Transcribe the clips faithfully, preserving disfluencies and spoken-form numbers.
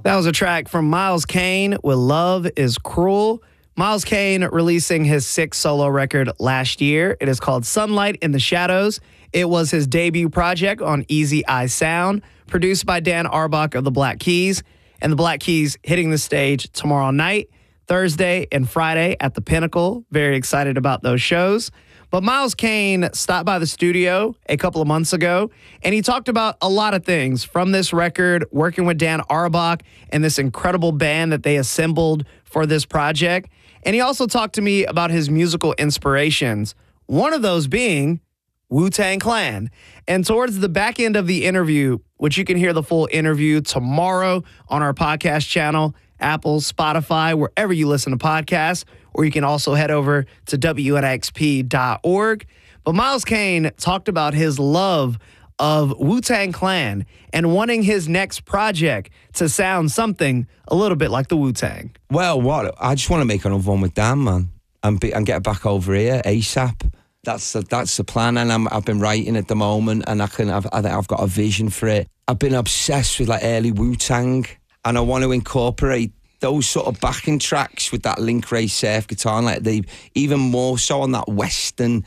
That was a track from Miles Kane with Love is Cruel. Miles Kane releasing his sixth solo record last year. It is called Sunlight in the Shadows. It was his debut project on Easy Eye Sound, produced by Dan Auerbach of the Black Keys. And the Black Keys hitting the stage tomorrow night, Thursday and Friday at the Pinnacle. Very excited about those shows. But Miles Kane stopped by the studio a couple of months ago, and he talked about a lot of things from this record, working with Dan Auerbach and this incredible band that they assembled for this project. And he also talked to me about his musical inspirations, one of those being Wu-Tang Clan. And towards the back end of the interview, which you can hear the full interview tomorrow on our podcast channel, Apple, Spotify, wherever you listen to podcasts, or you can also head over to W N X P dot org. But Miles Kane talked about his love of Wu-Tang Clan and wanting his next project to sound something a little bit like the Wu-Tang. Well, what? I just want to make another one with Dan, man, and, be, and get back over here ASAP. That's the, that's the plan, and I'm, I've been writing at the moment, and I can I've, I've got a vision for it. I've been obsessed with like early Wu-Tang, and I want to incorporate those sort of backing tracks with that Link Ray surf guitar, and like they even more so on that Western,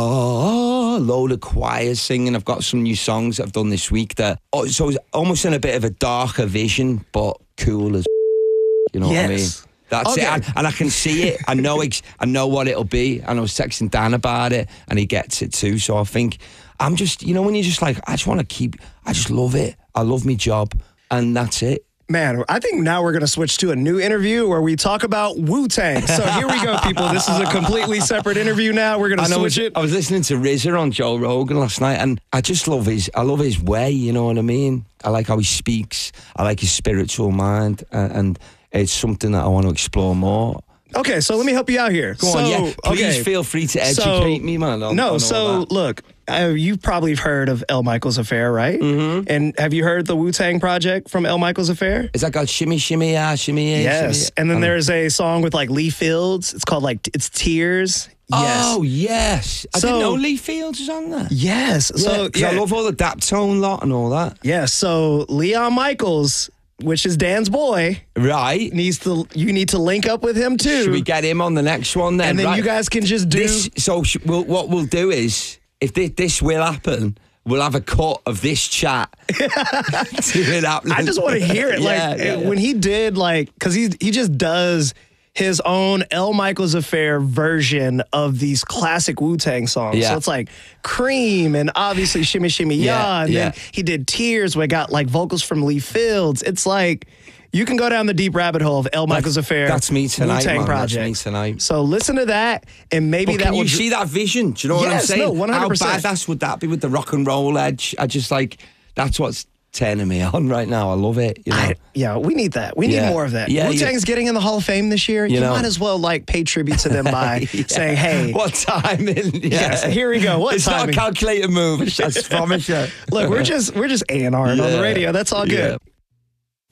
oh, load of choirs singing. I've got some new songs that I've done this week that, oh, so it's almost in a bit of a darker vision, but cool as, you know yes. what I mean? That's okay. it, and, and I can see it. I know, ex- I know what it'll be. And I was texting Dan about it, and he gets it too. So I think I'm just, you know, when you're just like, I just want to keep, I just love it. I love my job, and that's it. Man, I think now we're going to switch to a new interview where we talk about Wu-Tang. So here we go, people. This is a completely separate interview now. We're going to switch it. I was listening to R Z A on Joe Rogan last night, and I just love his, I love his way, you know what I mean? I like how he speaks. I like his spiritual mind, uh, and it's something that I want to explore more. Okay, so let me help you out here. Go so, on, yeah. Please okay. feel free to educate so, me, man. On, no, on so look, uh, you've probably heard of El Michaels Affair, right? Mm-hmm. And have you heard the Wu-Tang Project from El Michaels Affair? Is that called Shimmy Shimmy Yeah, Shimmy Yeah? Yes, shimmy, and then um, there's a song with like Lee Fields. It's called like, it's Tears. Yes. Oh, yes. I So- didn't know Lee Fields was on there. Yes. So, Yeah, 'cause yeah. I love all the Daptone lot and all that. Yeah, so Leon Michaels, which is Dan's boy, Right. needs to, you need to link up with him too. Should we get him on the next one then? and then Right. you guys can just do... This, so sh- we'll, what we'll do is, if this, this will happen, we'll have a cut of this chat. to it happening. I just want to hear it. Like Yeah, yeah, yeah. when he did, like, because he he just does his own El Michaels Affair version of these classic Wu-Tang songs. Yeah. So it's like Cream and obviously Shimmy Shimmy Ya. Yeah, And yeah. then he did Tears where it got like vocals from Lee Fields. It's like you can go down the deep rabbit hole of El Michaels Affair. that's me tonight, Wu-Tang man. That's Project. me tonight. So listen to that and maybe But that can will you dr- see that vision? Do you know what I'm Yes, saying? no, one hundred percent. How badass would that be with the rock and roll edge? I just like, that's what's turning me on right now. I love it. You know? I, yeah, we need that. We need Yeah. more of that. Yeah, Wu-Tang's yeah. getting in the Hall of Fame this year. You, You know. might as well like pay tribute to them by Yeah. saying, "Hey, What timing? Yeah. Yes, here we go. What it's timing? not a calculated move. I promise you. look, we're just we're just A and R on Yeah. the radio. That's all good." Yeah.